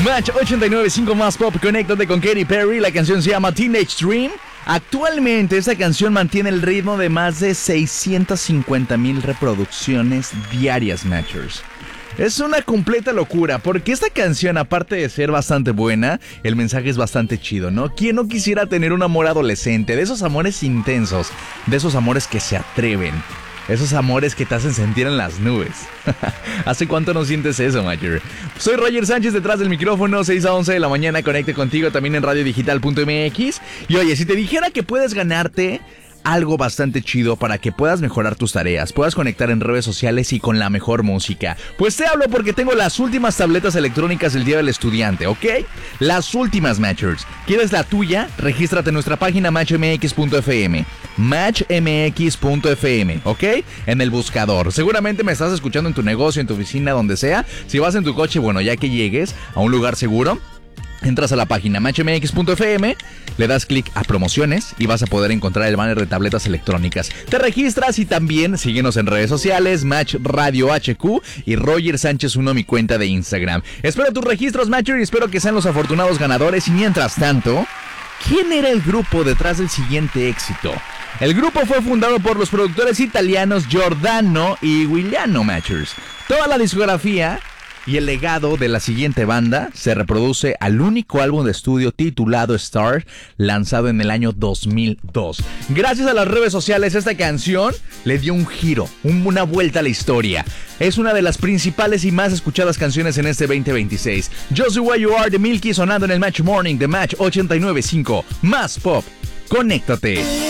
Match 89.5 Más Pop, conéctate con Katy Perry. La canción se llama Teenage Dream. Actualmente esta canción mantiene el ritmo de más de 650,000 reproducciones diarias, Matchers. Es una completa locura, porque esta canción, aparte de ser bastante buena, el mensaje es bastante chido, ¿no? ¿Quién no quisiera tener un amor adolescente? De esos amores intensos, de esos amores que se atreven, esos amores que te hacen sentir en las nubes. ¿Hace cuánto no sientes eso, Mayer? Soy Roger Sánchez, detrás del micrófono, 6 a 11 de la mañana, conecte contigo también en radiodigital.mx. Y oye, si te dijera que puedes ganarte algo bastante chido para que puedas mejorar tus tareas, puedas conectar en redes sociales y con la mejor música, pues te hablo porque tengo las últimas tabletas electrónicas del Día del Estudiante, ¿ok? Las últimas, Matchers. ¿Quieres la tuya? Regístrate en nuestra página matchmx.fm, matchmx.fm, ¿ok? En el buscador. Seguramente me estás escuchando en tu negocio, en tu oficina, donde sea. Si vas en tu coche, bueno, ya que llegues a un lugar seguro, entras a la página matchmx.fm, le das clic a promociones y vas a poder encontrar el banner de tabletas electrónicas. Te registras y también síguenos en redes sociales, Match Radio HQ y Roger Sánchez 1, mi cuenta de Instagram. Espero tus registros, Matcher, y espero que sean los afortunados ganadores. Y mientras tanto, ¿quién era el grupo detrás del siguiente éxito? El grupo fue fundado por los productores italianos Giordano y Giuliano, Matchers. Toda la discografía y el legado de la siguiente banda se reproduce al único álbum de estudio titulado Star, lanzado en el año 2002. Gracias a las redes sociales, esta canción le dio un giro, una vuelta a la historia. Es una de las principales y más escuchadas canciones en este 2026. Just the Way You Are de Milky sonando en el Match Morning de Match 89.5. Más Pop. Conéctate.